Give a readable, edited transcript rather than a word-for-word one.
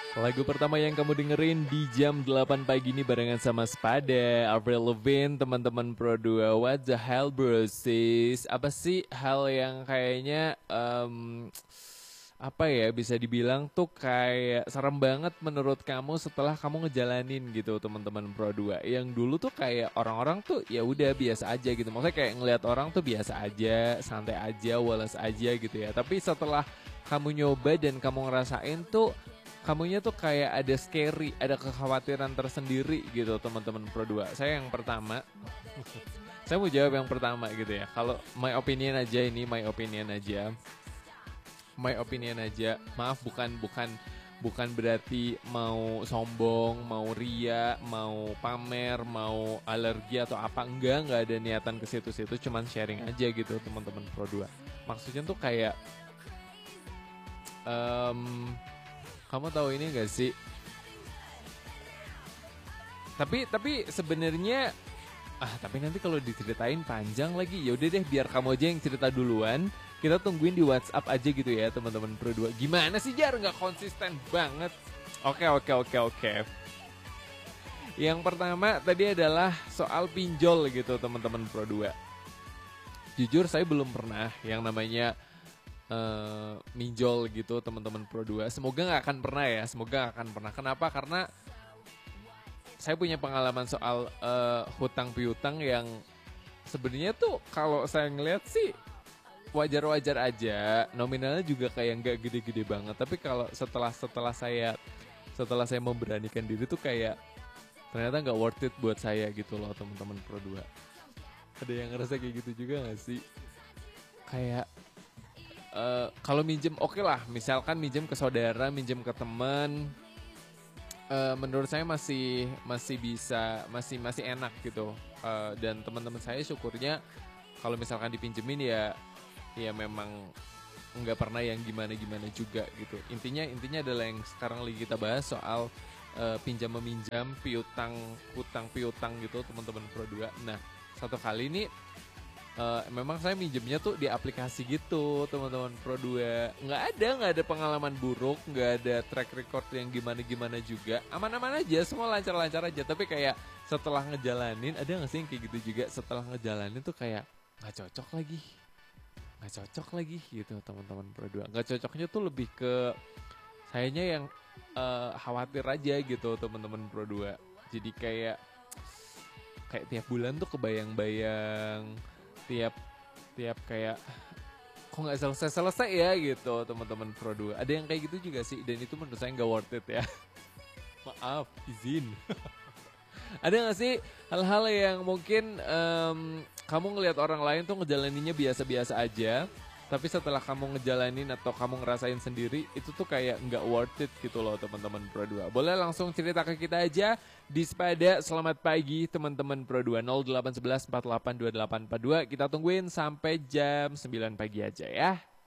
Lagu pertama yang kamu dengerin di jam 8 pagi ini barengan sama Spada, Avril Lavigne, teman-teman Pro 2. What the hell bro sis? Apa sih hal yang kayaknya apa ya bisa dibilang tuh kayak serem banget menurut kamu setelah kamu ngejalanin gitu teman-teman Pro 2. Yang dulu tuh kayak orang-orang tuh ya udah biasa aja gitu. Maksudnya kayak ngelihat orang tuh biasa aja, santai aja, walas aja gitu ya. Tapi setelah kamu nyoba dan kamu ngerasain tuh kamunya tuh kayak ada scary, ada kekhawatiran tersendiri gitu teman-teman Pro 2. Saya yang pertama, saya mau jawab yang pertama gitu ya. Kalau my opinion aja ini my opinion aja. My opinion aja. Maaf bukan berarti mau sombong, mau ria, mau pamer, mau alergi atau apa enggak ada niatan ke situ-situ, cuman sharing aja gitu teman-teman Pro 2. Maksudnya tuh kayak em, kamu tahu ini gak sih? Tapi sebenarnya tapi nanti kalau diceritain panjang lagi. Ya udah deh biar kamu aja yang cerita duluan. Kita tungguin di WhatsApp aja gitu ya teman-teman Pro 2. Gimana sih Jar nggak konsisten banget? Oke. Yang pertama tadi adalah soal pinjol gitu teman-teman Pro 2. Jujur saya belum pernah yang namanya minjol gitu teman-teman Pro 2. Semoga nggak akan pernah ya. Semoga nggak akan pernah. Kenapa? Karena saya punya pengalaman soal hutang piutang yang sebenarnya tuh kalau saya ngeliat sih wajar-wajar aja, nominalnya juga kayak nggak gede-gede banget. Tapi kalau setelah saya memberanikan diri tuh kayak ternyata nggak worth it buat saya gitu loh teman-teman Pro 2. Ada yang ngerasa kayak gitu juga nggak sih? Kayak kalau minjem oke lah, misalkan minjem ke saudara, minjem ke teman, menurut saya masih bisa masih enak gitu. Dan teman-teman saya syukurnya kalau misalkan dipinjemin ya memang nggak pernah yang gimana juga gitu. Intinya adalah yang sekarang lagi kita bahas soal pinjam meminjam, piutang, hutang piutang gitu teman-teman Pro 2. Nah, satu kali ini memang saya minjemnya tuh di aplikasi gitu teman-teman Pro 2. Nggak ada pengalaman buruk, nggak ada track record yang gimana juga, aman-aman aja, semua lancar-lancar aja. Tapi kayak setelah ngejalanin, ada nggak sih yang kayak gitu juga, setelah ngejalanin tuh kayak nggak cocok lagi gitu teman-teman Pro 2. Nggak cocoknya tuh lebih ke sayanya yang khawatir aja gitu teman-teman Pro 2. Jadi kayak tiap bulan tuh kebayang-bayang, tiap tiap kayak kok nggak selesai ya gitu teman-teman Pro 2. Ada yang kayak gitu juga sih, dan itu menurut saya nggak worth it ya. Maaf, izin. Ada nggak sih hal-hal yang mungkin kamu ngelihat orang lain tuh ngejalaninnya biasa-biasa aja, tapi setelah kamu ngejalanin atau kamu ngerasain sendiri, itu tuh kayak nggak worth it gitu loh teman-teman Pro 2. Boleh langsung cerita ke kita aja di Spada. Selamat pagi teman-teman Pro 2. 0811 482842. Kita tungguin sampai jam 9 pagi aja ya.